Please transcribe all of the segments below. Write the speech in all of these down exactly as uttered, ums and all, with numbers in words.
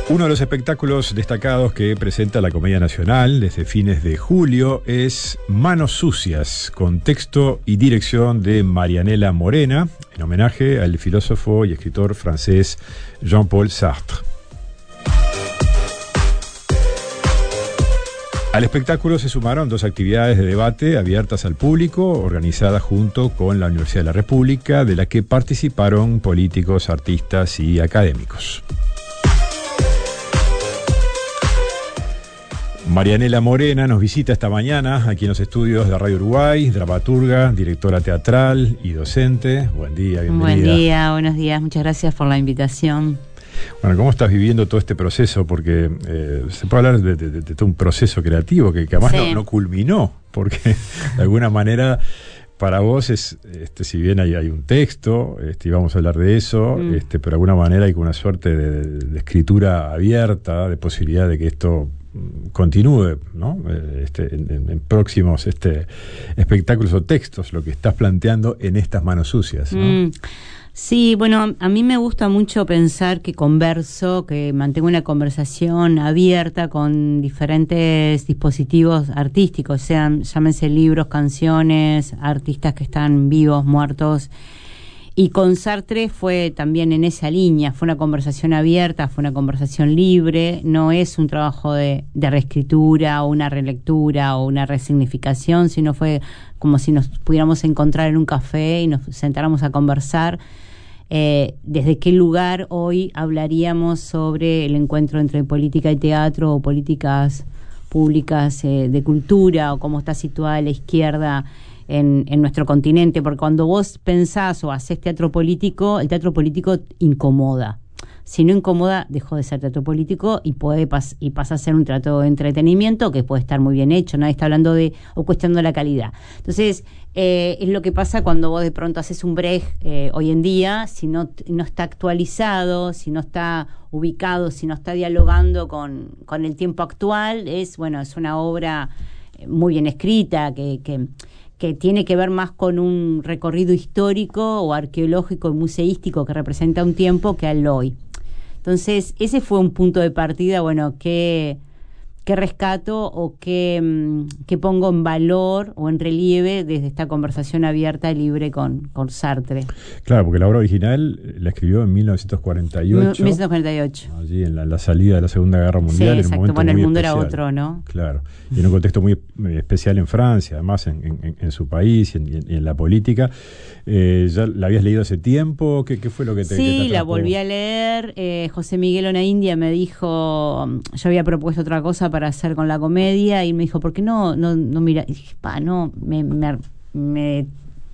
Uno de los espectáculos destacados que presenta la Comedia Nacional desde fines de julio es Manos Sucias, con texto y dirección de Marianela Morena, en homenaje al filósofo y escritor francés Jean-Paul Sartre. Al espectáculo se sumaron dos actividades de debate abiertas al público, organizadas junto con la Universidad de la República, de la que participaron políticos, artistas y académicos. Marianela Morena nos visita esta mañana aquí en los estudios de Radio Uruguay, dramaturga, directora teatral y docente. Buen día, bienvenida. Buen día, buenos días, muchas gracias por la invitación. Bueno, ¿cómo estás viviendo todo este proceso? Porque eh, se puede hablar de, de, de, de todo un proceso creativo que, que además sí. no, no culminó, porque de alguna manera para vos es, este, si bien hay, hay un texto, este, y vamos a hablar de eso, mm. este, pero de alguna manera hay una suerte de, de, de escritura abierta, de posibilidad de que esto continúe, ¿no? Este, en, en próximos este, espectáculos o textos, lo que estás planteando en estas Manos Sucias, ¿no? Mm. Sí, bueno, a mí me gusta mucho pensar que converso, que mantengo una conversación abierta con diferentes dispositivos artísticos, sean, llámense libros, canciones, artistas que están vivos, muertos. Y con Sartre fue también en esa línea, fue una conversación abierta, fue una conversación libre, no es un trabajo de, de reescritura o una relectura o una resignificación, sino fue como si nos pudiéramos encontrar en un café y nos sentáramos a conversar. Eh, ¿Desde qué lugar hoy hablaríamos sobre el encuentro entre política y teatro o políticas públicas eh, de cultura o cómo está situada la izquierda En, en nuestro continente? Porque cuando vos pensás o haces teatro político, el teatro político incomoda. Si no incomoda, dejó de ser teatro político y puede pas- y pasa a ser un teatro de entretenimiento que puede estar muy bien hecho. Nadie está hablando de o cuestionando la calidad. Entonces, eh, es lo que pasa cuando vos de pronto haces un Brecht eh, hoy en día, si no, no está actualizado, si no está ubicado, si no está dialogando con, con el tiempo actual, es, bueno, es una obra muy bien escrita, que... que que tiene que ver más con un recorrido histórico o arqueológico y museístico que representa un tiempo que al hoy. Entonces, ese fue un punto de partida, bueno, que, que rescato o que, que pongo en valor o en relieve desde esta conversación abierta y libre con, con Sartre. Claro, porque la obra original la escribió en mil novecientos cuarenta y ocho. mil novecientos cuarenta y ocho. Allí en la, la salida de la Segunda Guerra Mundial. Sí, exacto. En un bueno, el mundo especial. Era otro, ¿no? Claro. Y en un contexto muy especial en Francia, además en, en, en su país y en, y en la política. Eh, ¿Ya la habías leído hace tiempo? ¿Qué, qué fue lo que te Sí, que te la volví a leer. Eh, José Miguel Onaindia me dijo, yo había propuesto otra cosa para hacer con la comedia y me dijo, ¿por qué no, no, no mira? Y dije, pa, no, me, me, me,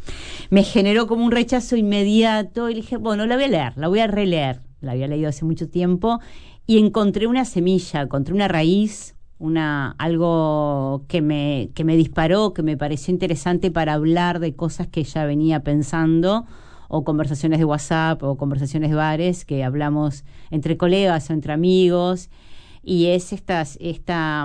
me generó como un rechazo inmediato y le dije, bueno, la voy a leer, la voy a releer. La había leído hace mucho tiempo y encontré una semilla, encontré una raíz, una algo que me, que me disparó, que me pareció interesante para hablar de cosas que ya venía pensando, o conversaciones de WhatsApp, o conversaciones de bares, que hablamos entre colegas o entre amigos, y es esta, esta,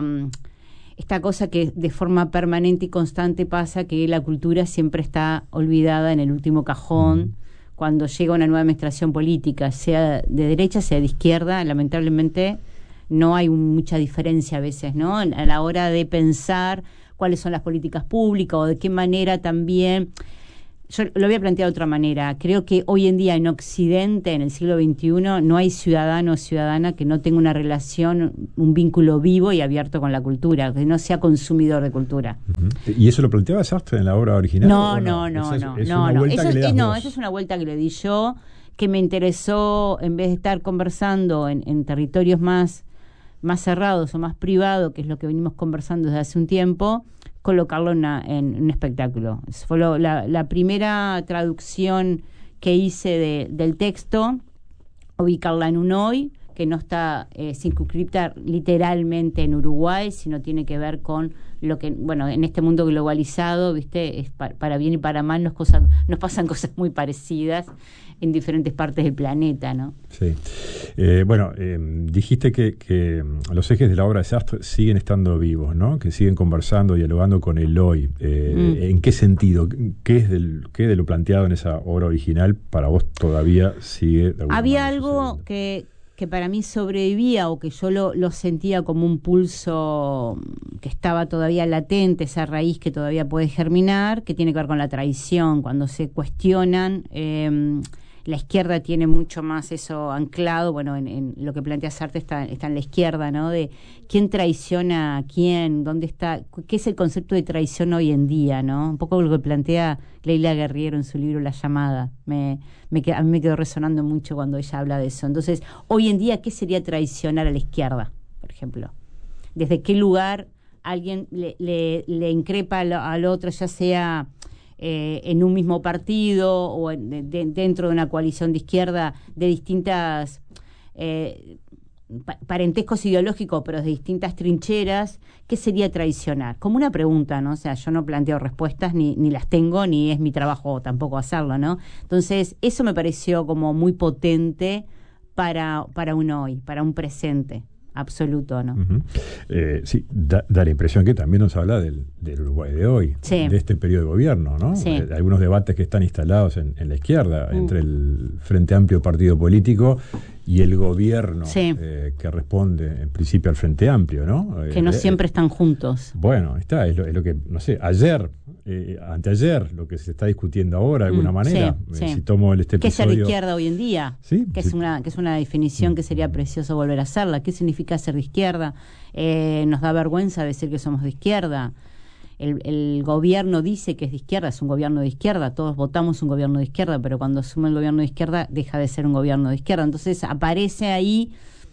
esta cosa que de forma permanente y constante pasa, que la cultura siempre está olvidada en el último cajón, mm. cuando llega una nueva administración política, sea de derecha, sea de izquierda, lamentablemente no hay un, mucha diferencia a veces, ¿no? A la hora de pensar cuáles son las políticas públicas o de qué manera también. Yo lo voy a plantear de otra manera. Creo que hoy en día en Occidente, en el siglo veintiuno, no hay ciudadano o ciudadana que no tenga una relación, un vínculo vivo y abierto con la cultura, que no sea consumidor de cultura. Uh-huh. ¿Y eso lo planteaba Sartre en la obra original? No, no, no, es, no. es no, una no. vuelta Eso, que le das no, vos. eso es una vuelta que le di yo, que me interesó, en vez de estar conversando en, en territorios más más cerrados o más privados, que es lo que venimos conversando desde hace un tiempo, colocarlo en, una, en un espectáculo. Fue lo, la, la primera traducción que hice de, del texto, ubicarla en un hoy, que no está eh, circunscripta literalmente en Uruguay, sino tiene que ver con lo que, bueno, en este mundo globalizado, viste, es para, para bien y para mal nos, cosas, nos pasan cosas muy parecidas en diferentes partes del planeta, ¿no? Sí. Eh, bueno, eh, dijiste que, que los ejes de la obra de Sartre siguen estando vivos, ¿no? Que siguen conversando, dialogando con el hoy. Eh, mm. ¿En qué sentido? ¿Qué es del, qué de lo planteado en esa obra original para vos todavía sigue? De Había manera algo sucediendo? que que para mí sobrevivía o que yo lo, lo sentía como un pulso que estaba todavía latente, esa raíz que todavía puede germinar, que tiene que ver con la traición. Cuando se cuestionan, eh, la izquierda tiene mucho más eso anclado, bueno, en, en lo que plantea Sartre está, está en la izquierda, ¿no? De quién traiciona a quién, dónde está, qué es el concepto de traición hoy en día, ¿no? Un poco lo que plantea Leila Guerriero en su libro La Llamada. Me, me, a mí me quedó resonando mucho cuando ella habla de eso. Entonces, hoy en día, ¿qué sería traicionar a la izquierda, por ejemplo? ¿Desde qué lugar alguien le, le, le increpa al, al otro, ya sea eh, en un mismo partido o en, de, de, dentro de una coalición de izquierda de distintas eh, pa- parentescos ideológicos, pero de distintas trincheras? ¿Qué sería traicionar? Como una pregunta, ¿no? O sea, yo no planteo respuestas, ni, ni las tengo, ni es mi trabajo tampoco hacerlo, ¿no? Entonces, eso me pareció como muy potente para, para un hoy, para un presente absoluto, ¿no? Uh-huh. Eh, sí, da, da la impresión que también nos habla del, del Uruguay de hoy, sí. de este periodo de gobierno, ¿no? Sí. Eh, algunos debates que están instalados en, en la izquierda, mm. entre el Frente Amplio Partido Político y el gobierno, sí. eh, que responde en principio al Frente Amplio, ¿no? Que no eh, siempre están juntos. Bueno, está, es lo, es lo que, no sé, ayer, eh, anteayer, lo que se está discutiendo ahora de alguna mm, manera. Sí, eh, sí. Si tomo el este ¿Qué episodio... es ser de izquierda hoy en día? Sí. Que, sí. Es una, que es una definición que sería precioso volver a hacerla. ¿Qué significa ser de izquierda? Eh, nos da vergüenza decir que somos de izquierda. El, el gobierno dice que es de izquierda, es un gobierno de izquierda, todos votamos un gobierno de izquierda, pero cuando asume el gobierno de izquierda deja de ser un gobierno de izquierda. Entonces aparece ahí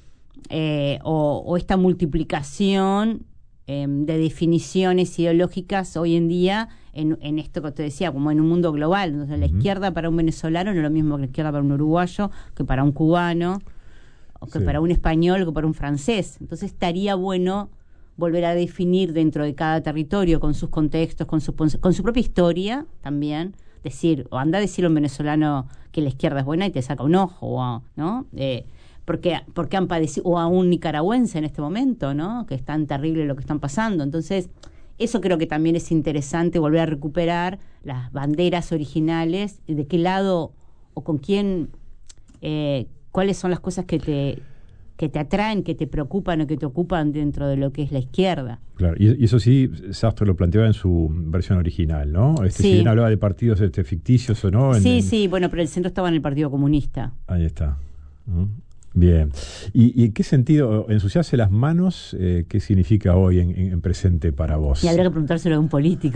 eh, o, o esta multiplicación eh, de definiciones ideológicas hoy en día en, en esto que te decía, como en un mundo global. Entonces, la izquierda para un venezolano no es lo mismo que la izquierda para un uruguayo, que para un cubano, o que sí. para un español, o que para un francés. Entonces estaría bueno volver a definir dentro de cada territorio, con sus contextos, con su, con su propia historia también, decir, o anda a decirle a un venezolano que la izquierda es buena y te saca un ojo, o, ¿no? Eh, porque, porque han padecido, o a un nicaragüense en este momento, ¿no? Que es tan terrible lo que están pasando. Entonces, eso creo que también es interesante, volver a recuperar las banderas originales, de qué lado o con quién, eh, cuáles son las cosas que te... que te atraen, que te preocupan o que te ocupan dentro de lo que es la izquierda. Claro, y, y eso sí, Sartre lo planteaba en su versión original, ¿no? Este, sí. Si bien hablaba de partidos este, ficticios o no. En, sí, en... sí, bueno, pero el centro estaba en el Partido Comunista. Ahí está. ¿Mm? Bien. ¿Y, y en qué sentido, ensuciarse las manos, eh, qué significa hoy en, en presente para vos? Y habría que preguntárselo a un político.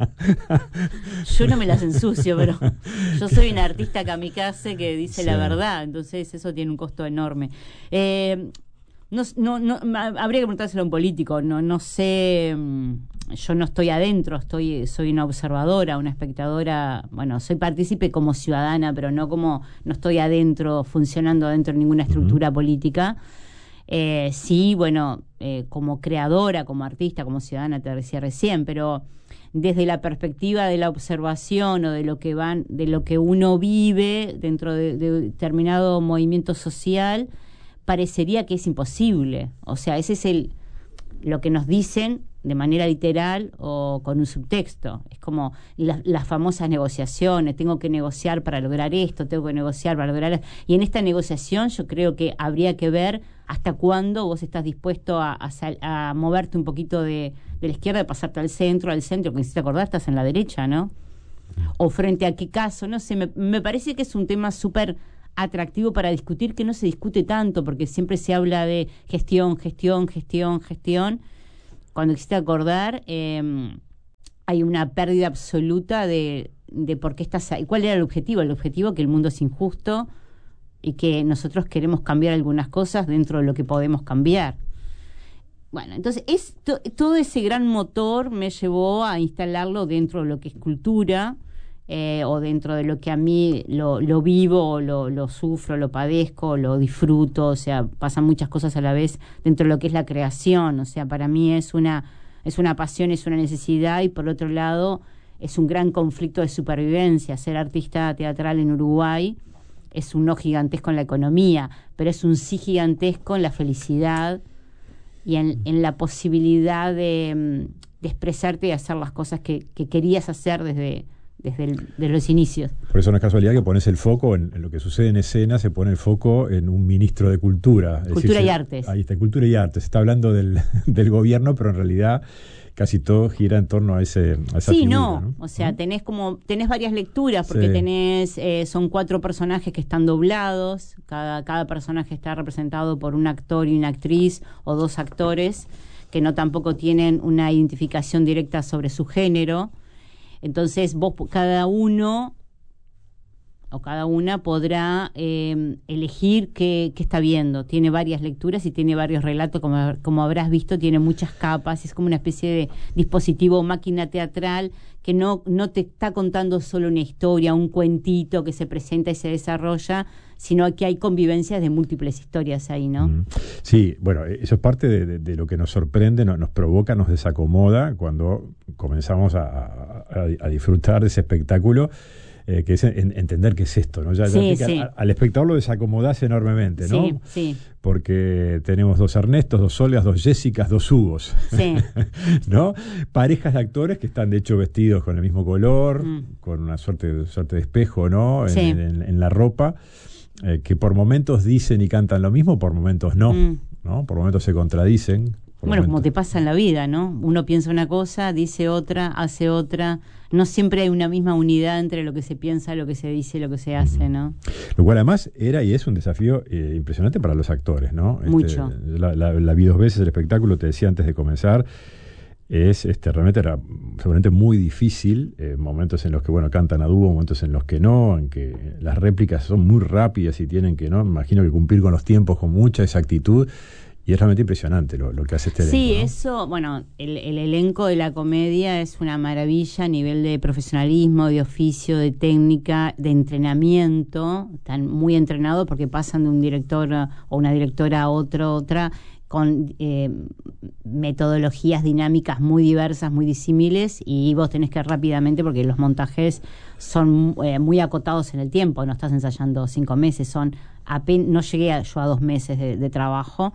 Yo no me las ensucio, pero yo soy una artista kamikaze que dice sí. la verdad, entonces eso tiene un costo enorme. Eh, no, no, no, habría que preguntárselo a un político, no, no sé, yo no estoy adentro, estoy, soy una observadora, una espectadora, bueno, soy partícipe como ciudadana, pero no como, no estoy adentro, funcionando adentro de ninguna estructura uh-huh. política. Eh, sí, bueno, eh, como creadora, como artista, como ciudadana, te decía recién, pero desde la perspectiva de la observación o de lo que van, de lo que uno vive dentro de, de determinado movimiento social, parecería que es imposible. O sea, ese es el lo que nos dicen de manera literal o con un subtexto. Es como la, las famosas negociaciones, tengo que negociar para lograr esto, tengo que negociar para lograr... Y en esta negociación yo creo que habría que ver hasta cuándo vos estás dispuesto a, a, sal, a moverte un poquito de, de la izquierda, de pasarte al centro, al centro, que si te acordás estás en la derecha, ¿no? O frente a qué caso, no sé, me, me parece que es un tema súper atractivo para discutir, que no se discute tanto, porque siempre se habla de gestión, gestión, gestión, gestión. Cuando quisiste acordar, eh, hay una pérdida absoluta de, de por qué estás ahí. ¿Cuál era el objetivo? El objetivo que el mundo es injusto y que nosotros queremos cambiar algunas cosas dentro de lo que podemos cambiar. Bueno, entonces esto, todo ese gran motor me llevó a instalarlo dentro de lo que es cultura, eh, o dentro de lo que a mí lo, lo vivo, lo, lo sufro, lo padezco, lo disfruto. O sea, pasan muchas cosas a la vez dentro de lo que es la creación. O sea, para mí es una, es una pasión, es una necesidad, y por otro lado es un gran conflicto de supervivencia. Ser artista teatral en Uruguay es un no gigantesco en la economía, pero es un sí gigantesco en la felicidad y en, en la posibilidad de, de expresarte y hacer las cosas que, que querías hacer desde, desde el, de los inicios. Por eso no es casualidad que pones el foco en, en lo que sucede en escena, se pone el foco en un ministro de Cultura. Cultura decir, y se, Artes. Ahí está, Cultura y Artes. Se está hablando del, del gobierno, pero en realidad casi todo gira en torno a, ese, a esa sí, figura. no. ¿no? O sea, ¿no? tenés como tenés varias lecturas, porque sí. tenés eh, son cuatro personajes que están doblados, cada, cada personaje está representado por un actor y una actriz, o dos actores, que no tampoco tienen una identificación directa sobre su género. Entonces vos, cada uno o cada una podrá eh, elegir qué, qué está viendo. Tiene varias lecturas y tiene varios relatos, como, como habrás visto, tiene muchas capas, es como una especie de dispositivo, máquina teatral, que no, no te está contando solo una historia, un cuentito que se presenta y se desarrolla, sino que hay convivencias de múltiples historias ahí, ¿no? Mm. Sí, bueno, eso es parte de, de, de lo que nos sorprende, no, nos provoca, nos desacomoda cuando comenzamos a, a, a disfrutar de ese espectáculo. Eh, que es en, entender qué es esto, ¿no? Ya, sí, ya sí. a, al espectador lo desacomodás enormemente, ¿no? Sí, sí. Porque tenemos dos Ernestos, dos Olgas, dos Jessicas, dos Hugos, sí. ¿no? Parejas de actores que están de hecho vestidos con el mismo color, mm. con una suerte, suerte de espejo, ¿no? En, sí. en, en, en la ropa, eh, que por momentos dicen y cantan lo mismo, por momentos no, mm. ¿no? Por momentos se contradicen. Bueno, como te pasa en la vida, ¿no? Uno piensa una cosa, dice otra, hace otra. No siempre hay una misma unidad entre lo que se piensa, lo que se dice, lo que se hace, ¿no? Lo cual además era y es un desafío eh, impresionante para los actores, ¿no? Mucho. Este, la, la, la vi dos veces el espectáculo, te decía antes de comenzar. Es este realmente era seguramente muy difícil, eh, momentos en los que bueno cantan a dúo, momentos en los que no, en que las réplicas son muy rápidas y tienen que, no, me imagino que cumplir con los tiempos con mucha exactitud. Y es realmente impresionante lo, lo que hace este elenco. Sí, ¿no? eso, bueno, el, el elenco de la comedia es una maravilla a nivel de profesionalismo, de oficio, de técnica, de entrenamiento. Están muy entrenados porque pasan de un director o una directora a otro, otra, con eh, metodologías dinámicas muy diversas, muy disímiles, y vos tenés que rápidamente, porque los montajes son eh, muy acotados en el tiempo, no estás ensayando cinco meses, son apenas, no llegué a, yo a dos meses de, de trabajo.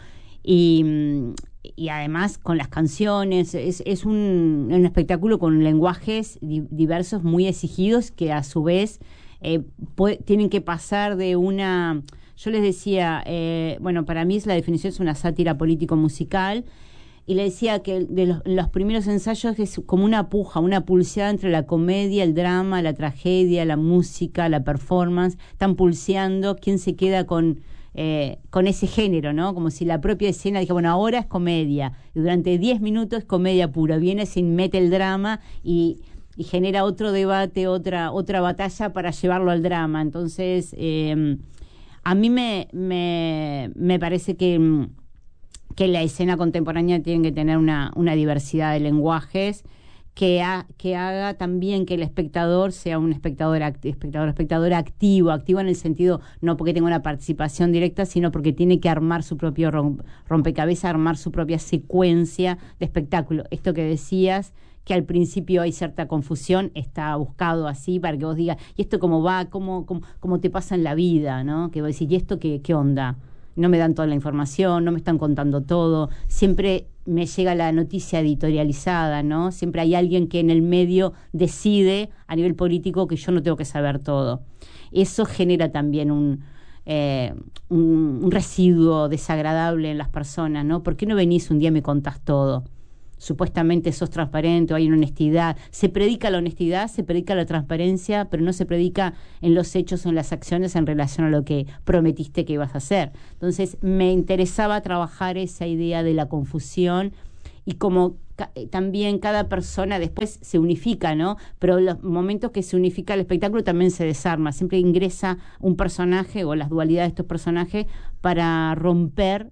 Y, y además con las canciones, es, es un, un espectáculo con lenguajes di, diversos, muy exigidos, que a su vez eh, puede, tienen que pasar de una... Yo les decía, eh, bueno, para mí es la definición es una sátira político-musical, y le decía que de los, los primeros ensayos es como una puja, una pulseada entre la comedia, el drama, la tragedia, la música, la performance. Están pulseando quién se queda con... Eh, con ese género, ¿no? Como si la propia escena dije, bueno, ahora es comedia, y durante diez minutos es comedia pura, viene sin mete el drama y, y genera otro debate, otra otra batalla para llevarlo al drama. Entonces, eh, a mí me, me, me parece que, que la escena contemporánea tiene que tener una, una diversidad de lenguajes que, ha, que haga también que el espectador sea un espectador, act, espectador, espectador activo, activo en el sentido, no porque tenga una participación directa, sino porque tiene que armar su propio romp, rompecabezas, armar su propia secuencia de espectáculo. Esto que decías, que al principio hay cierta confusión, está buscado así para que vos digas, ¿y esto cómo va? ¿Cómo, cómo, cómo te pasa en la vida? ¿No? Que vos decís, ¿y esto qué, qué onda? No me dan toda la información, no me están contando todo, siempre me llega la noticia editorializada, ¿no? Siempre hay alguien que en el medio decide a nivel político que yo no tengo que saber todo. Eso genera también un, eh, un, un residuo desagradable en las personas, ¿no? ¿Por qué no venís un día y me contás todo? Supuestamente sos transparente, hay una honestidad. Se predica la honestidad, se predica la transparencia, pero no se predica en los hechos o en las acciones en relación a lo que prometiste que ibas a hacer. Entonces me interesaba trabajar esa idea de la confusión, y como ca- también cada persona después se unifica, ¿no? Pero los momentos que se unifica el espectáculo también se desarma. Siempre ingresa un personaje o las dualidades de estos personajes para romper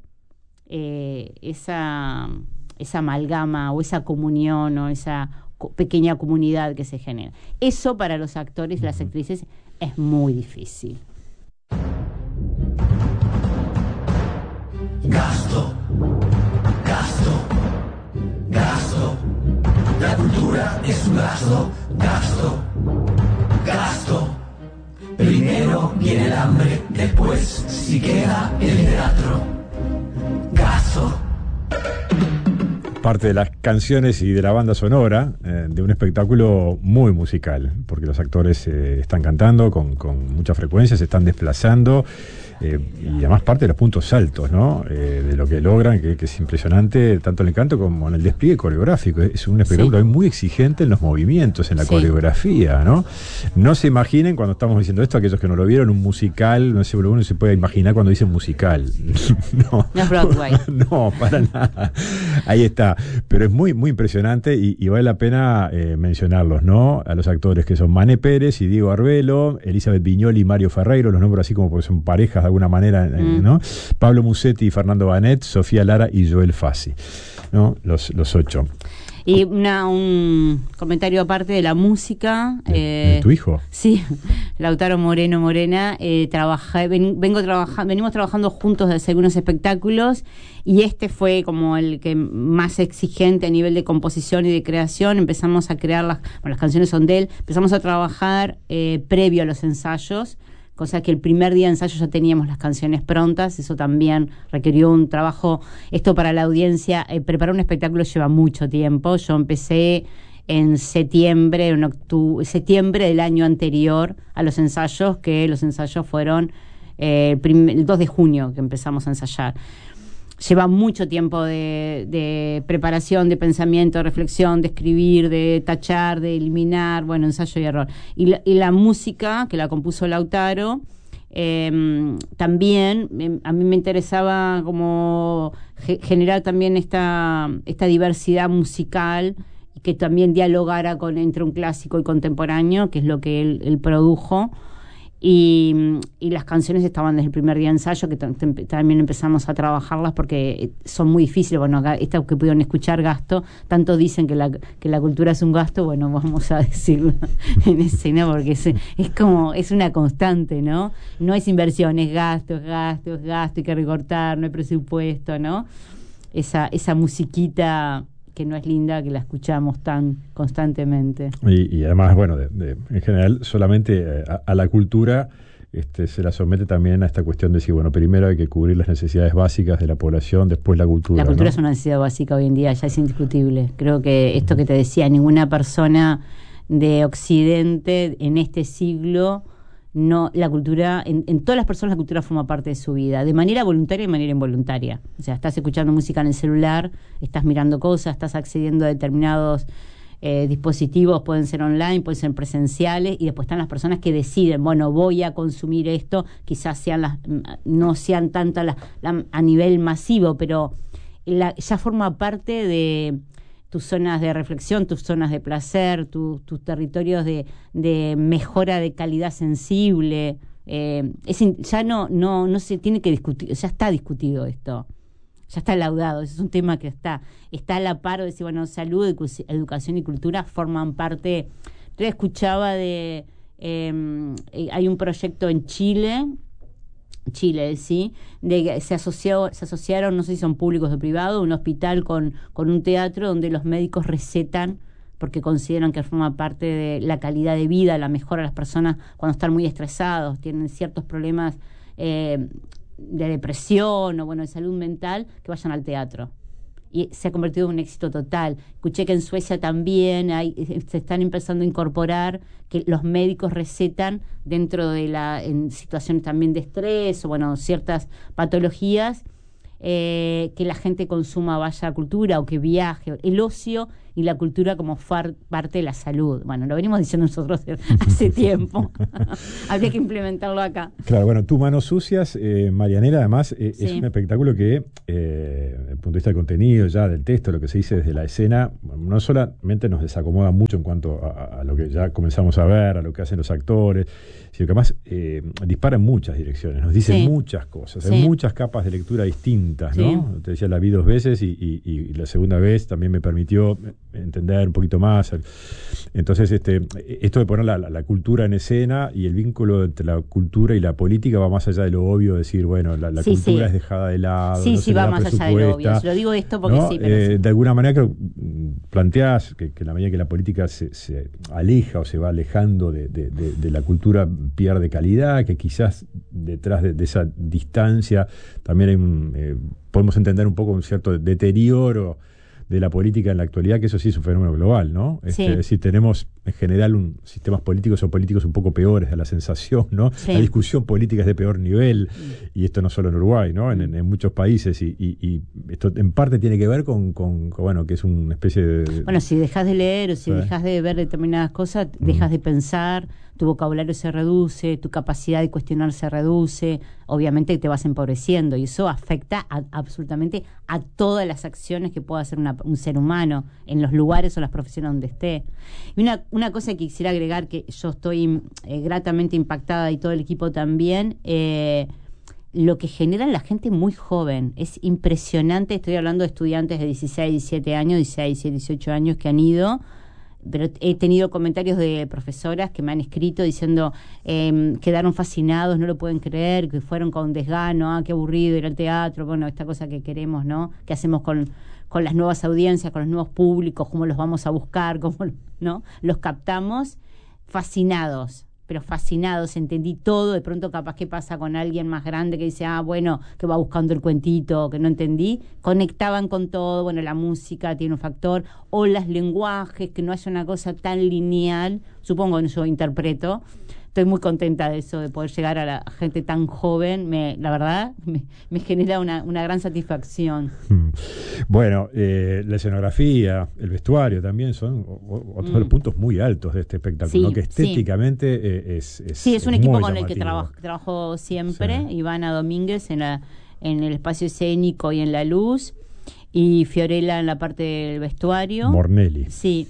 eh, esa... esa amalgama o esa comunión o esa co- pequeña comunidad que se genera. Eso para los actores y las actrices es muy difícil. Gasto, gasto, gasto. La cultura es un gasto, gasto, gasto. Primero viene el hambre, después si queda el teatro. Gasto. parte de las canciones y de la banda sonora eh, de un espectáculo muy musical, porque los actores eh, están cantando con, con mucha frecuencia, se están desplazando. Eh, y además parte de los puntos altos, ¿no? Eh, de lo que logran, que, que es impresionante, tanto en el canto como en el despliegue coreográfico. Es un espectáculo sí. muy exigente en los movimientos, en la sí. coreografía, ¿no? No se imaginen, cuando estamos diciendo esto, aquellos que no lo vieron, un musical, no sé, uno se puede imaginar cuando dicen musical. no, no es Broadway. No, para nada. Ahí está. Pero es muy, muy impresionante y, y vale la pena eh, mencionarlos, ¿no? A los actores que son Mané Pérez y Diego Arbelo, Elizabeth Viñoli y Mario Ferreiro, los nombro así como porque son parejas de alguna manera, mm. ¿no? Pablo Musetti y Fernando Banet, Sofía Lara y Joel Fassi, ¿no? Los, los ocho. Y una, un comentario aparte de la música. ¿De, eh, ¿de tu hijo? Sí, Lautaro Moreno Morena. Eh, trabaja, ven, vengo trabajando, venimos trabajando juntos desde algunos espectáculos y este fue como el que más exigente a nivel de composición y de creación. Empezamos a crear las, bueno, las canciones son de él. Empezamos a trabajar eh, previo a los ensayos. Cosa que el primer día de ensayo ya teníamos las canciones prontas, eso también requirió un trabajo. Esto para la audiencia, eh, preparar un espectáculo lleva mucho tiempo. Yo empecé en septiembre, en octubre, septiembre del año anterior a los ensayos, que los ensayos fueron eh, el, prim- el dos de junio que empezamos a ensayar. Lleva mucho tiempo de, de preparación, de pensamiento, de reflexión, de escribir, de tachar, de eliminar, bueno, ensayo y error. Y la, y la música, que la compuso Lautaro, eh, también eh, a mí me interesaba como ge- generar también esta, esta diversidad musical y que también dialogara con, entre un clásico y contemporáneo, que es lo que él, él produjo. Y, y las canciones estaban desde el primer día de ensayo, que t- t- también empezamos a trabajarlas porque son muy difíciles. Bueno, acá, esta que pudieron escuchar, Gasto, tanto dicen que la, que la cultura es un gasto, bueno, vamos a decirlo en escena porque es, es como, es una constante, ¿no? No es inversión, es gasto, es gasto, es gasto, hay que recortar, no hay presupuesto, ¿no? Esa, esa musiquita que no es linda, que la escuchamos tan constantemente. Y, y además, bueno, de, de, en general, solamente a, a la cultura este, se la somete también a esta cuestión de decir, bueno, primero hay que cubrir las necesidades básicas de la población, después la cultura. La cultura, ¿no? Es una necesidad básica hoy en día, ya es indiscutible. Creo que esto que te decía, ninguna persona de Occidente en este siglo, no, la cultura, en, en todas las personas la cultura forma parte de su vida, de manera voluntaria y de manera involuntaria. O sea, estás escuchando música en el celular, estás mirando cosas, estás accediendo a determinados eh, dispositivos, pueden ser online, pueden ser presenciales, y después están las personas que deciden, bueno, voy a consumir esto, quizás sean las, no sean tantas las, la, a nivel masivo, pero la, ya forma parte de tus zonas de reflexión, tus zonas de placer, tu, tus territorios de, de mejora de calidad sensible. Eh, es in, ya no, no, no se tiene que discutir, ya está discutido esto, ya está laudado, es un tema que está, está a la par de decir, bueno, salud, edu- educación y cultura forman parte. Yo escuchaba de, eh, hay un proyecto en Chile, Chile, sí, de que se asoció, se asociaron, no sé si son públicos o privados, un hospital con, con un teatro donde los médicos recetan porque consideran que forma parte de la calidad de vida, la mejora de las personas cuando están muy estresados, tienen ciertos problemas eh, de depresión o bueno, de salud mental, que vayan al teatro. Y se ha convertido en un éxito total. Escuché que en Suecia también hay, se están empezando a incorporar que los médicos recetan dentro de la, en situaciones también de estrés o bueno, ciertas patologías, eh, que la gente consuma, vaya a cultura o que viaje. El ocio y la cultura como far, parte de la salud. Bueno, lo venimos diciendo nosotros hace tiempo. Habría que implementarlo acá. Claro, bueno, Tu Manos Sucias, eh, Marianela, además, eh, sí. es un espectáculo que, eh, desde el punto de vista del contenido, ya del texto, lo que se dice desde la escena, no solamente nos desacomoda mucho en cuanto a, a lo que ya comenzamos a ver, a lo que hacen los actores, sino que además eh, dispara en muchas direcciones, nos dice sí. muchas cosas, sí. hay muchas capas de lectura distintas, ¿no? Sí. Te decía, la vi dos veces y, y, y la segunda vez también me permitió entender un poquito más. Entonces, este, esto de poner la, la, la cultura en escena y el vínculo entre la cultura y la política va más allá de lo obvio, decir, bueno, la, la sí, cultura sí. es dejada de lado. Sí, no sí, va más allá de lo obvio. Lo digo esto porque ¿no? sí, pero eh, sí. De alguna manera creo planteás que, que en la medida que la política se, se aleja o se va alejando de, de, de, de la cultura, pierde calidad, que quizás detrás de, de esa distancia también hay un, eh, podemos entender un poco un cierto deterioro de la política en la actualidad, que eso sí es un fenómeno global, ¿no? Este, sí. Es decir, tenemos en general un, sistemas políticos o políticos un poco peores, a la sensación, ¿no? Sí. La discusión política es de peor nivel, y esto no solo en Uruguay, ¿no? En, en, en muchos países, y, y, y esto en parte tiene que ver con, con, con, bueno, que es una especie de... Bueno, si dejas de leer o si Sí. dejas de ver determinadas cosas, Mm. dejas de pensar, tu vocabulario se reduce, tu capacidad de cuestionar se reduce, obviamente te vas empobreciendo, y eso afecta a, absolutamente a todas las acciones que pueda hacer una, un ser humano en los lugares o las profesiones donde esté. Y una, una cosa que quisiera agregar, que yo estoy eh, gratamente impactada, y todo el equipo también, eh, lo que genera la gente muy joven es impresionante. Estoy hablando de estudiantes de dieciséis, diecisiete años, dieciséis, dieciocho años que han ido, pero he tenido comentarios de profesoras que me han escrito diciendo eh, quedaron fascinados, no lo pueden creer, que fueron con desgano, ah, qué aburrido ir al teatro, bueno, esta cosa que queremos, ¿no? ¿Qué hacemos con, con las nuevas audiencias, con los nuevos públicos? ¿Cómo los vamos a buscar? ¿Cómo, no? Los captamos. Fascinados, pero fascinados, entendí todo. De pronto capaz que pasa con alguien más grande que dice, ah, bueno, que va buscando el cuentito, que no entendí, conectaban con todo. Bueno, la música tiene un factor, o los lenguajes, que no haya una cosa tan lineal, supongo que yo interpreto. Estoy muy contenta de eso, de poder llegar a la gente tan joven. Me, la verdad, me, me genera una, una gran satisfacción. Bueno, eh, la escenografía, el vestuario también son o, otros mm. puntos muy altos de este espectáculo, sí, ¿no? Que estéticamente sí. eh, es, es Sí, es un es equipo con llamativo. el que trabajo, trabajo siempre. Sí. Ivana Domínguez en, la, en el espacio escénico y en la luz, y Fiorella en la parte del vestuario. Mornelli. Sí.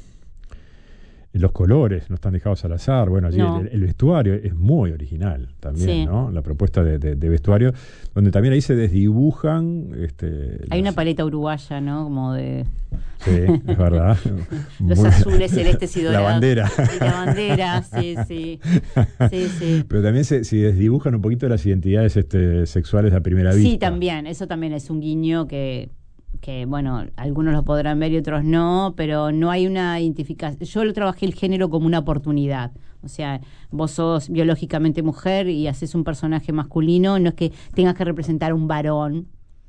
Los colores no están dejados al azar. Bueno, allí no. el, el vestuario es muy original también, sí. ¿no? La propuesta de, de, de vestuario, donde también ahí se desdibujan. Este, Hay los... una paleta uruguaya, ¿no? Como de. Sí, es verdad. Los muy... azules, celestes y dorados. La bandera. Y la bandera, sí, sí. sí, sí. Pero también se, se desdibujan un poquito las identidades este, sexuales a primera vista. Sí, también. Eso también es un guiño que. que bueno, algunos lo podrán ver y otros no, pero no hay una identificación. Yo lo trabajé el género como una oportunidad. O sea, vos sos biológicamente mujer y haces un personaje masculino, no es que tengas que representar un varón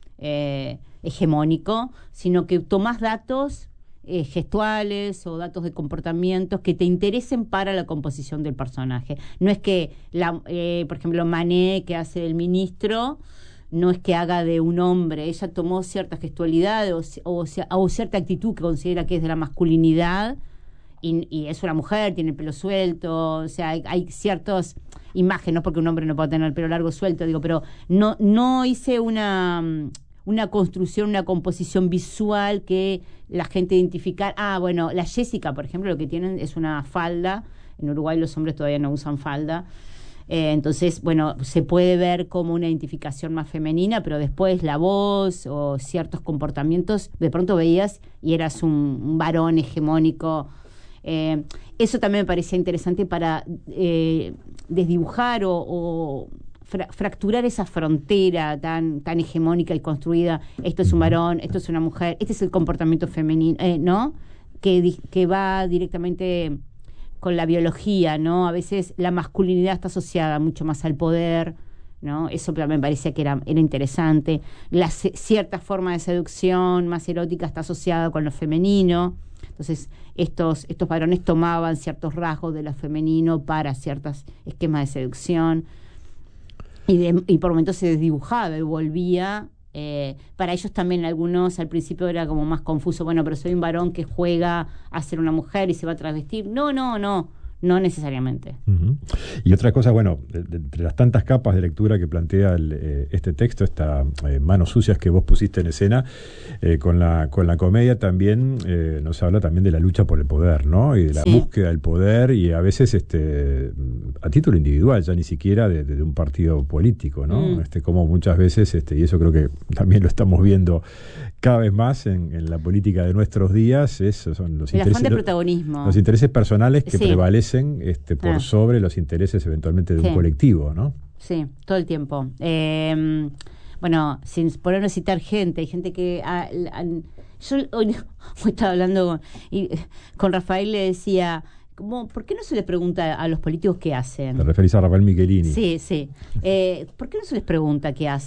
eh, hegemónico, sino que tomás datos eh, gestuales o datos de comportamientos que te interesen para la composición del personaje. No es que, la, eh, por ejemplo, Mané, que hace el ministro, no es que haga de un hombre, ella tomó cierta gestualidad o, o, o cierta actitud que considera que es de la masculinidad, y, y es una mujer, tiene el pelo suelto, o sea, hay, hay ciertas imágenes, no porque un hombre no pueda tener el pelo largo suelto, digo, pero no, no hice una, una construcción, una composición visual que la gente identificara. Ah, bueno, la Jessica, por ejemplo, lo que tienen es una falda. En Uruguay los hombres todavía no usan falda. Eh, entonces, bueno, se puede ver como una identificación más femenina, pero después la voz o ciertos comportamientos, de pronto veías y eras un, un varón hegemónico. Eh, eso también me parecía interesante para eh, desdibujar o, o fra- fracturar esa frontera tan, tan hegemónica y construida. Esto es un varón, esto es una mujer, este es el comportamiento femenino, eh, ¿no? Que, que va directamente con la biología, ¿no? A veces la masculinidad está asociada mucho más al poder, ¿no? Eso me parecía que era, era interesante. La cierta forma de seducción más erótica está asociada con lo femenino. Entonces, estos, estos varones tomaban ciertos rasgos de lo femenino para ciertos esquemas de seducción. Y, de, y por momentos se desdibujaba y volvía. Eh, para ellos también, algunos al principio era como más confuso. Bueno, pero soy un varón que juega a ser una mujer y se va a travestir. No, no, no. No necesariamente. Uh-huh. Y otra cosa, bueno, de, de, entre las tantas capas de lectura que plantea el, eh, este texto, esta eh, manos sucias que vos pusiste en escena, eh, con la con la comedia también eh, nos habla también de la lucha por el poder, ¿no? Y de la sí. búsqueda del poder, y a veces este a título individual, ya ni siquiera de, de, de un partido político, ¿no? Mm. Este, como muchas veces, este, y eso creo que también lo estamos viendo cada vez más en, en la política de nuestros días, es, son los el intereses, afán de protagonismo. Los, los intereses personales que sí. prevalecen Este, por ah. sobre los intereses eventualmente de sí. un colectivo, ¿no? Sí, todo el tiempo. Eh, bueno, sin poner a citar gente, hay gente que... Ah, ah, yo hoy, hoy estaba hablando con, y, con Rafael, le decía, como, ¿por qué no se les pregunta a los políticos qué hacen? Te referís a Rafael Michelini. Sí, sí. Eh, ¿Por qué no se les pregunta qué hacen? Sí.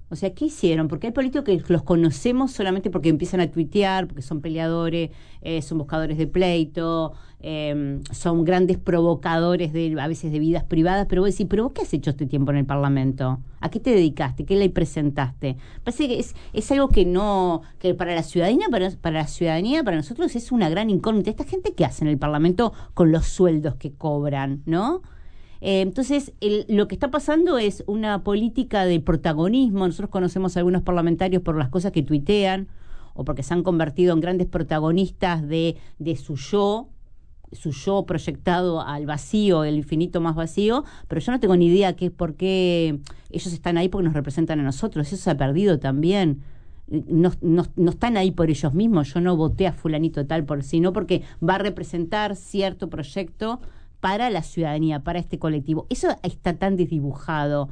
O sea, ¿qué hicieron? Porque hay políticos que los conocemos solamente porque empiezan a tuitear, porque son peleadores, eh, son buscadores de pleito, eh, son grandes provocadores de, a veces de vidas privadas, pero vos decís, ¿pero vos qué has hecho este tiempo en el Parlamento? ¿A qué te dedicaste? ¿Qué ley presentaste? Parece que es, es algo que no, que para la ciudadanía, para, para la ciudadanía, para nosotros es una gran incógnita. ¿Esta gente qué hace en el Parlamento con los sueldos que cobran, no? Eh, entonces, el, lo que está pasando es una política de protagonismo. Nosotros conocemos a algunos parlamentarios por las cosas que tuitean o porque se han convertido en grandes protagonistas de, de su yo, su yo proyectado al vacío, el infinito más vacío, pero yo no tengo ni idea qué, por qué ellos están ahí porque nos representan a nosotros. Eso se ha perdido también. No, no, no están ahí por ellos mismos. Yo no voté a fulanito tal por sino porque va a representar cierto proyecto para la ciudadanía, para este colectivo. Eso está tan desdibujado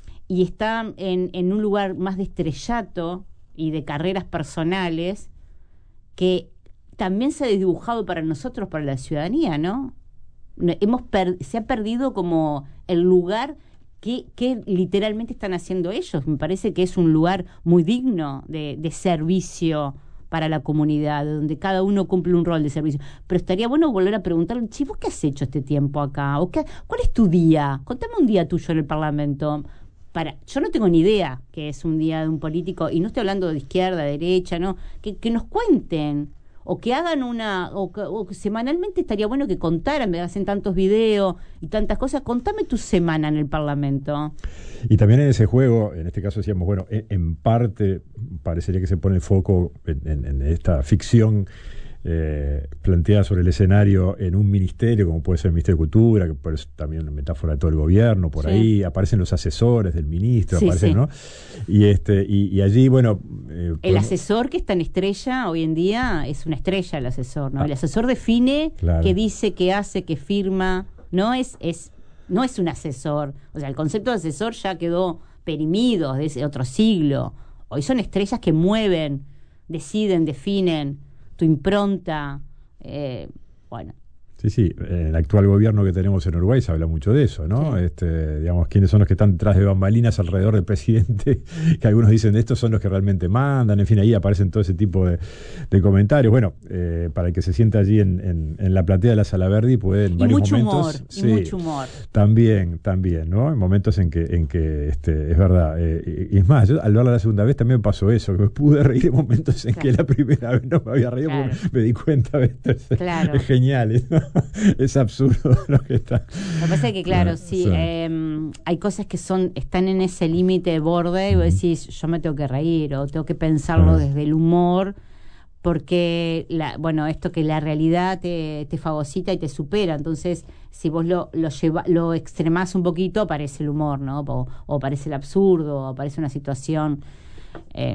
y está en, en un lugar más de estrellato y de carreras personales que también se ha desdibujado para nosotros, para la ciudadanía, ¿no? Hemos per- se ha perdido como el lugar que, que literalmente están haciendo ellos. Me parece que es un lugar muy digno de, de servicio para la comunidad, donde cada uno cumple un rol de servicio. Pero estaría bueno volver a preguntarle, che, ¿vos qué has hecho este tiempo acá? ¿O qué, ¿Cuál es tu día? Contame un día tuyo en el Parlamento. Para, yo no tengo ni idea qué es un día de un político, y no estoy hablando de izquierda, derecha, ¿no? Que, que nos cuenten, o que hagan una, o que, o que semanalmente estaría bueno que contaran, me hacen tantos videos y tantas cosas. Contame tu semana en el Parlamento. Y también en ese juego, en este caso decíamos, bueno, en, en parte parecería que se pone el foco en, en, en esta ficción eh, planteada sobre el escenario en un ministerio, como puede ser el Ministerio de Cultura, que puede ser también una metáfora de todo el gobierno, por sí. Ahí aparecen los asesores del ministro, sí, aparecen, sí. ¿No? Y este y, y allí, bueno... Eh, el podemos... asesor que está en estrella hoy en día es una estrella el asesor, ¿no? Ah, el asesor define claro. Qué dice, qué hace, qué firma, no es... es No es un asesor. O sea, el concepto de asesor ya quedó perimido desde otro siglo. Hoy son estrellas que mueven, deciden, definen tu impronta. Eh, bueno. Sí, sí. En el actual gobierno que tenemos en Uruguay se habla mucho de eso, ¿no? Sí. Este, digamos, quiénes son los que están detrás de bambalinas alrededor del presidente, que algunos dicen de estos son los que realmente mandan, en fin, ahí aparecen todo ese tipo de, de comentarios. Bueno, eh, para el que se sienta allí en, en, en la platea de la Sala Verdi, puede en y varios mucho momentos... Humor, sí, y mucho humor. También, también, ¿no? En momentos en que, en que este, es verdad. Eh, y, y es más, yo al verla la segunda vez también me pasó eso, que me pude reír en momentos en claro. que la primera vez no me había reído, claro. Porque me di cuenta, esto es, claro. es genial, ¿no? Es absurdo lo que está. Lo que pasa es que, claro, no, sí, sí. Eh, hay cosas que son están en ese límite de borde y vos decís, yo me tengo que reír o tengo que pensarlo ah. desde el humor, porque, la, bueno, esto que la realidad te, te fagocita y te supera. Entonces, si vos lo lo, lleva, lo extremás un poquito, aparece el humor, ¿no? O, o aparece el absurdo, o aparece una situación... Eh,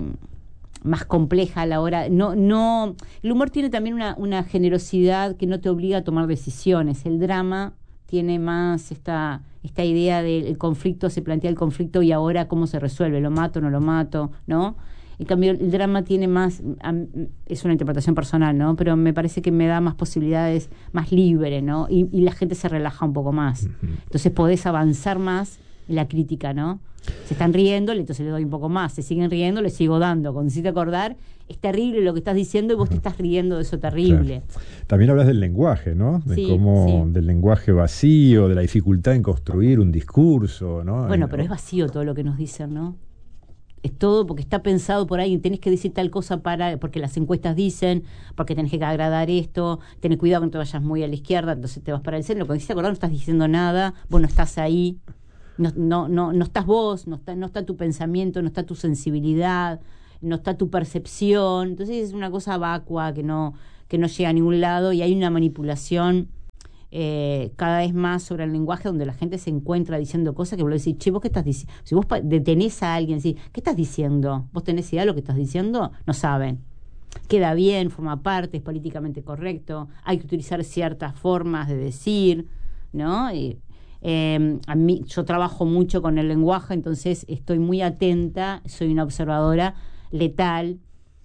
más compleja a la hora, no, no, el humor tiene también una, una generosidad que no te obliga a tomar decisiones. El drama tiene más esta, esta idea del conflicto, se plantea el conflicto y ahora cómo se resuelve, lo mato, no lo mato, ¿no? En cambio el drama tiene más, es una interpretación personal, ¿no? Pero me parece que me da más posibilidades, más libre, ¿no? Y, y la gente se relaja un poco más. Entonces podés avanzar más en la crítica, ¿no? Se están riendo, entonces le doy un poco más. Se siguen riendo, le sigo dando. Cuando necesito acordar, es terrible lo que estás diciendo y vos te estás riendo de eso terrible. Claro. También hablas del lenguaje, ¿no? De sí, cómo, sí. del lenguaje vacío, de la dificultad en construir un discurso, ¿no? Bueno, en, pero es vacío todo lo que nos dicen, ¿no? Es todo porque está pensado por ahí, tenés que decir tal cosa para, porque las encuestas dicen, porque tenés que agradar esto, tenés cuidado que no te vayas muy a la izquierda, entonces te vas para el centro. Cuando necesitas acordar no estás diciendo nada, vos no estás ahí. No, no, no, no estás vos, no está, no está tu pensamiento, no está tu sensibilidad, no está tu percepción. Entonces es una cosa vacua que no, que no llega a ningún lado y hay una manipulación eh, cada vez más sobre el lenguaje donde la gente se encuentra diciendo cosas que vos decís, che, ¿vos qué estás diciendo? Si vos detenés a alguien, decís, ¿qué estás diciendo? ¿Vos tenés idea de lo que estás diciendo? No saben. Queda bien, forma parte, es políticamente correcto, hay que utilizar ciertas formas de decir, ¿no? Y, Eh, a mí, yo trabajo mucho con el lenguaje, entonces estoy muy atenta, soy una observadora letal.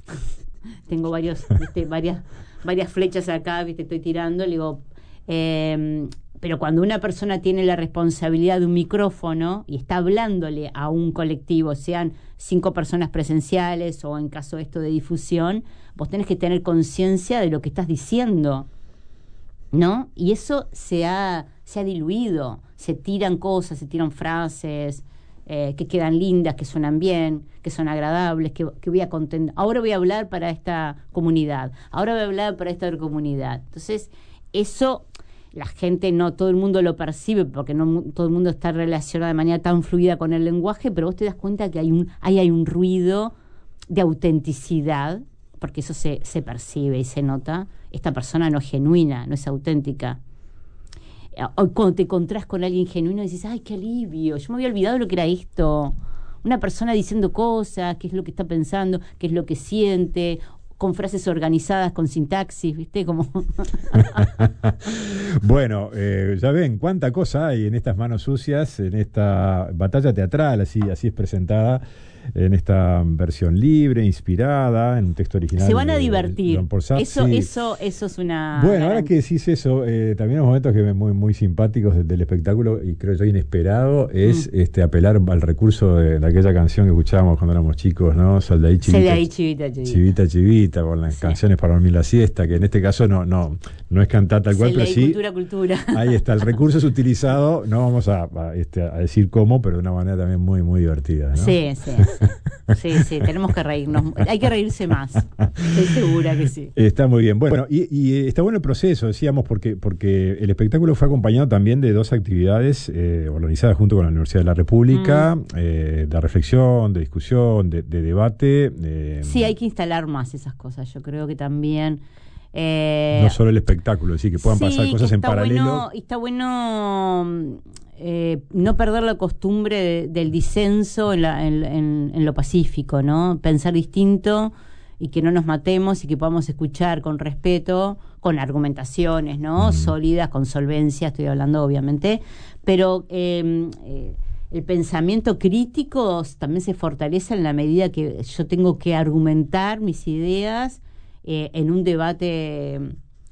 Tengo varios, ¿viste? varias, varias flechas acá, ¿viste? Estoy tirando, le digo, eh, pero cuando una persona tiene la responsabilidad de un micrófono y está hablándole a un colectivo, sean cinco personas presenciales o en caso de esto de difusión, vos tenés que tener conciencia de lo que estás diciendo, ¿no? Y eso se ha, se ha diluido, se tiran cosas, se tiran frases eh, que quedan lindas, que suenan bien, que son agradables, que, que voy a content- ahora voy a hablar para esta comunidad, ahora voy a hablar para esta otra comunidad. Entonces, eso la gente, no todo el mundo lo percibe porque no todo el mundo está relacionado de manera tan fluida con el lenguaje, pero vos te das cuenta que hay un, ahí hay un ruido de autenticidad, porque eso se, se percibe y se nota. Esta persona no es genuina, no es auténtica. O cuando te encontrás con alguien genuino dices, ay, qué alivio, yo me había olvidado lo que era esto. Una persona diciendo cosas, qué es lo que está pensando, qué es lo que siente, con frases organizadas, con sintaxis, ¿viste? Como bueno, eh, ya ven cuánta cosa hay en estas manos sucias, en esta batalla teatral, así, así es presentada, en esta versión libre, inspirada, en un texto original. Se van a de, divertir. De eso, eso, eso es una. Bueno, ahora que decís eso, eh, también los momentos que muy, muy simpáticos del, del espectáculo, y creo yo inesperado, es mm. este apelar al recurso de, de aquella canción que escuchábamos cuando éramos chicos, ¿no? Sal de ahí, chivita, Sal de ahí, chivita, chivita. Chivita, chivita, con las sí. canciones para dormir la siesta, que en este caso no, no, no es cantar tal cual, Sal pero de ahí, sí. Cultura, cultura. Ahí está, el recurso es utilizado, no vamos a, a, este, a decir cómo, pero de una manera también muy, muy divertida, ¿no? Sí, sí. Sí, sí, tenemos que reírnos. Hay que reírse más. Estoy segura que sí. Está muy bien. Bueno, y, y está bueno el proceso, decíamos, porque, porque el espectáculo fue acompañado también de dos actividades eh, organizadas junto con la Universidad de la República, mm. eh, de reflexión, de discusión, de, de debate. Eh, sí, hay que instalar más esas cosas. Yo creo que también... Eh, no solo el espectáculo, es decir, que puedan sí, pasar cosas en paralelo. Bueno, está bueno... Eh, no perder la costumbre de, del disenso en, la, en, en, en lo pacífico, ¿no? Pensar distinto y que no nos matemos y que podamos escuchar con respeto, con argumentaciones, ¿no? Mm. Sólidas, con solvencia, estoy hablando obviamente, pero eh, eh, el pensamiento crítico también se fortalece en la medida que yo tengo que argumentar mis ideas eh, en un debate...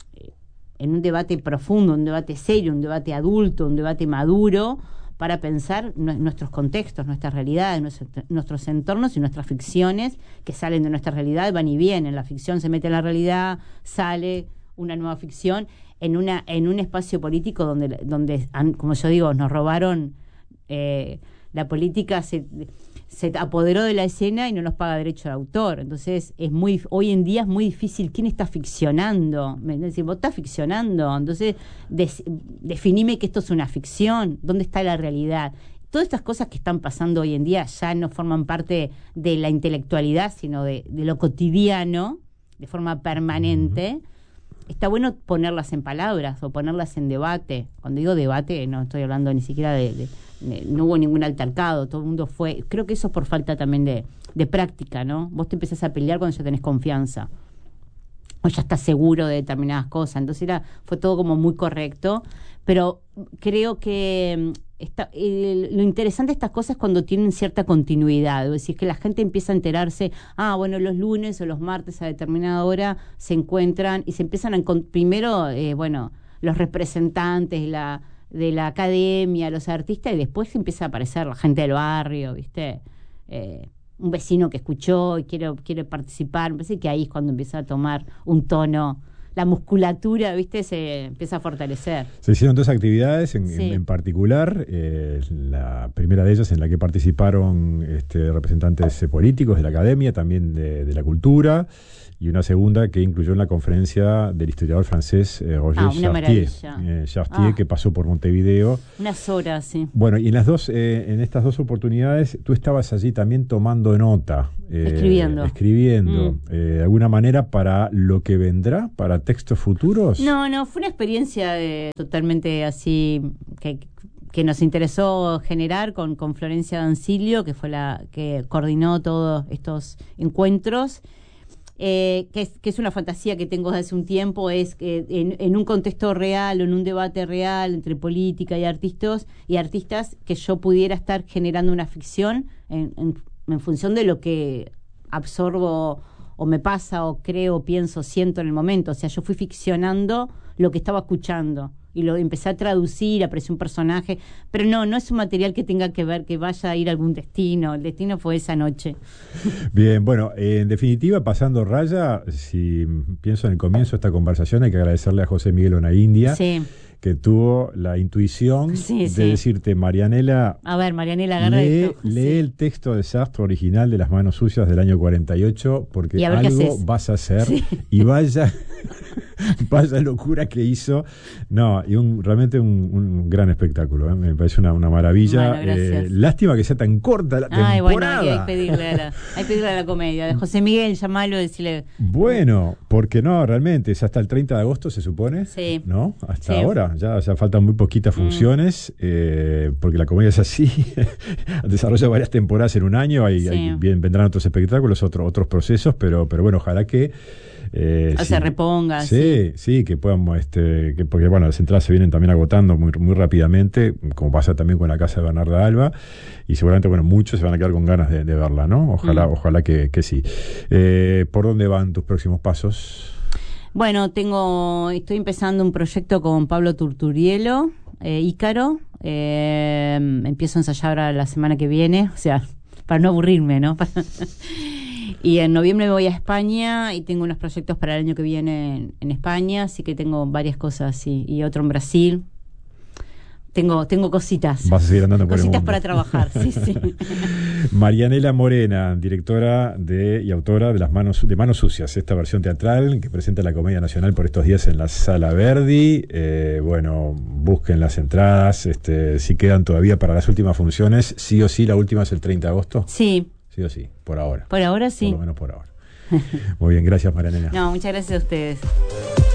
en un debate profundo, un debate serio, un debate adulto, un debate maduro, para pensar nuestros contextos, nuestras realidades, nuestros entornos y nuestras ficciones que salen de nuestra realidad, van y vienen. La ficción se mete en la realidad, sale una nueva ficción en una en un espacio político donde, donde como yo digo, nos robaron, eh, la política se... se apoderó de la escena y no nos paga derecho de autor. Entonces, es muy hoy en día es muy difícil. ¿Quién está ficcionando? ¿Me decís, vos estás ficcionando? Entonces, des, definime que esto es una ficción. ¿Dónde está la realidad? Todas estas cosas que están pasando hoy en día ya no forman parte de la intelectualidad, sino de, de lo cotidiano, de forma permanente. Uh-huh. Está bueno ponerlas en palabras o ponerlas en debate. Cuando digo debate, no estoy hablando ni siquiera de... de no hubo ningún altercado, todo el mundo fue, creo que eso es por falta también de, de práctica, ¿no? Vos te empezás a pelear cuando ya tenés confianza o ya estás seguro de determinadas cosas, entonces era, fue todo como muy correcto, pero creo que esta, eh, lo interesante de estas cosas es cuando tienen cierta continuidad, es decir, que la gente empieza a enterarse, ah, bueno, los lunes o los martes a determinada hora se encuentran y se empiezan a encont- primero, eh, bueno, los representantes, la de la academia, los artistas, y después empieza a aparecer la gente del barrio, ¿viste? Eh, un vecino que escuchó y quiere, quiere participar. Me parece que ahí es cuando empieza a tomar un tono, la musculatura, ¿viste? Se empieza a fortalecer. Se hicieron dos actividades en, sí. en, en particular, eh, la primera de ellas en la que participaron este, representantes eh, políticos de la academia, también de, de la cultura, y una segunda que incluyó en la conferencia del historiador francés eh, Roger ah, Chartier, eh, Chartier ah. que pasó por Montevideo. Unas horas, sí. Bueno, y en las dos, eh, en estas dos oportunidades, tú estabas allí también tomando nota. Eh, escribiendo. Escribiendo, mm. eh, de alguna manera para lo que vendrá, para textos futuros. No, no, fue una experiencia de, totalmente así, que... que nos interesó generar con, con Florencia D'Ancilio, que fue la que coordinó todos estos encuentros. Eh, que, es, que es una fantasía que tengo desde hace un tiempo, es que en, en un contexto real o en un debate real entre política y artistas, y artistas que yo pudiera estar generando una ficción en, en, en función de lo que absorbo o me pasa o creo, pienso, siento en el momento. O sea, yo fui ficcionando lo que estaba escuchando y lo empecé a traducir, apareció un personaje, pero no, no es un material que tenga que ver, que vaya a ir a algún destino, el destino fue esa noche. Bien, bueno, eh, en definitiva, pasando raya, si pienso en el comienzo de esta conversación, hay que agradecerle a José Miguel Onaindia, sí, que tuvo la intuición sí, de sí. decirte, Marianela, a ver, Marianela, agarra lee, esto. lee Sí. el texto de Sartre original de Las manos sucias del año cuarenta y ocho, porque algo vas a hacer, sí. y vaya, vaya locura que hizo. No, y un realmente un, un gran espectáculo, ¿eh? Me parece una, una maravilla. Bueno, eh, lástima que sea tan corta la Ay, temporada. bueno, hay, hay, que pedirle a la, hay que pedirle a la comedia. De José Miguel, llamalo, decirle. Bueno, porque no, realmente, es hasta el treinta de agosto, se supone. Sí. ¿No? Hasta sí. ahora. Ya, ya faltan muy poquitas funciones, mm. eh, porque la comedia es así. Desarrolla varias temporadas en un año. Hay, sí. hay, bien, vendrán otros espectáculos, otro, otros procesos, pero, pero bueno, ojalá que. Eh, o sí, se reponga. Sí, sí, sí, que podamos, este, que, porque bueno, las entradas se vienen también agotando muy, muy rápidamente, como pasa también con la casa de Bernarda Alba, y seguramente, bueno, muchos se van a quedar con ganas de, de verla, ¿no? Ojalá, mm. ojalá que, que sí. Eh, ¿Por dónde van tus próximos pasos? Bueno, tengo, estoy empezando un proyecto con Pablo Turturielo, eh, Ícaro, eh, empiezo a ensayar ahora la semana que viene, o sea, para no aburrirme, ¿no? Y en noviembre me voy a España y tengo unos proyectos para el año que viene en, en España, así que tengo varias cosas así, y otro en Brasil. Tengo, tengo cositas. Vas a seguir andando por cositas el mundo. Para trabajar, sí, sí. Marianela Morena, directora de y autora de Las manos de Manos Sucias, esta versión teatral que presenta la Comedia Nacional por estos días en la Sala Verdi. Eh, bueno, busquen las entradas, este, si quedan todavía para las últimas funciones, sí o sí, la última es el treinta de agosto. Sí. Sí o sí, por ahora. Por ahora sí. Por lo menos por ahora. Muy bien, gracias Marianela. No, muchas gracias a ustedes.